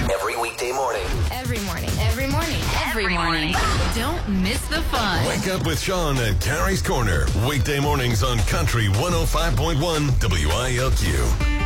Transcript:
Every weekday morning. Every morning. Every morning. Every morning. Don't miss the fun. Wake up with Sean and Carrie's Corner. Weekday mornings on Country 105.1 WILQ.